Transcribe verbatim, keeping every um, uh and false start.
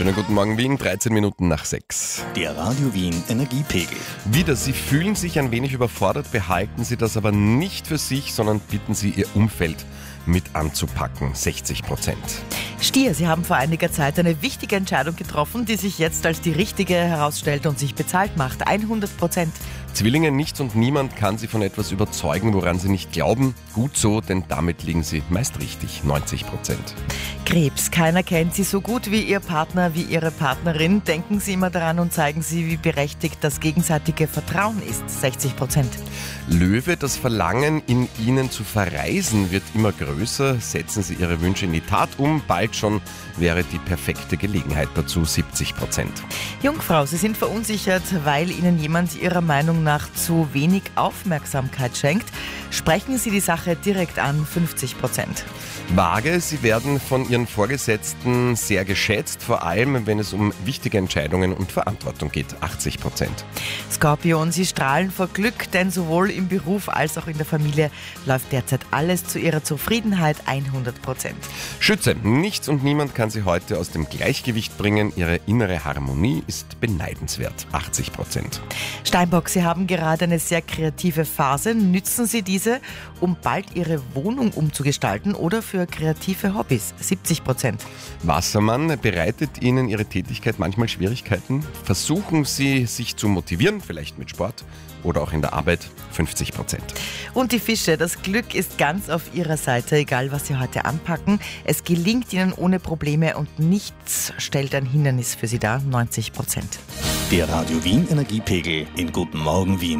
Schönen guten Morgen Wien, dreizehn Minuten nach sechs. Der Radio Wien Energiepegel. Wieder, Sie fühlen sich ein wenig überfordert, behalten Sie das aber nicht für sich, sondern bitten Sie Ihr Umfeld mit anzupacken, sechzig Prozent. Stier, Sie haben vor einiger Zeit eine wichtige Entscheidung getroffen, die sich jetzt als die richtige herausstellt und sich bezahlt macht, hundert Prozent. Zwillinge, nichts und niemand kann Sie von etwas überzeugen, woran Sie nicht glauben. Gut so, denn damit liegen Sie meist richtig, neunzig Prozent. Krebs, keiner kennt Sie so gut wie Ihr Partner, wie Ihre Partnerin. Denken Sie immer daran und zeigen Sie, wie berechtigt das gegenseitige Vertrauen ist, sechzig Prozent. Löwe, das Verlangen in Ihnen zu verreisen wird immer größer. Setzen Sie Ihre Wünsche in die Tat um, bald schon wäre die perfekte Gelegenheit dazu, siebzig Prozent. Jungfrau, Sie sind verunsichert, weil Ihnen jemand Ihrer Meinung nach zu wenig Aufmerksamkeit schenkt. Sprechen Sie die Sache direkt an, fünfzig Prozent. Waage, Sie werden von Ihren Vorgesetzten sehr geschätzt, vor allem wenn es um wichtige Entscheidungen und Verantwortung geht, achtzig Prozent. Skorpion, Sie strahlen vor Glück, denn sowohl im Beruf als auch in der Familie läuft derzeit alles zu Ihrer Zufriedenheit, hundert Prozent. Schütze, nichts und niemand kann Sie heute aus dem Gleichgewicht bringen. Ihre innere Harmonie ist beneidenswert, achtzig Prozent. Steinbock, Sie haben gerade eine sehr kreative Phase. Nützen Sie diese, um bald Ihre Wohnung umzugestalten oder für kreative Hobbys, siebzig Prozent. Wassermann, bereitet Ihnen Ihre Tätigkeit manchmal Schwierigkeiten? Versuchen Sie, sich zu motivieren, vielleicht mit Sport oder auch in der Arbeit, fünfzig Prozent. Und die Fische, das Glück ist ganz auf Ihrer Seite, egal was Sie heute anpacken. Es gelingt Ihnen ohne Probleme und nichts stellt ein Hindernis für Sie dar, neunzig Prozent. Der Radio Wien Energiepegel in Guten Morgen Wien.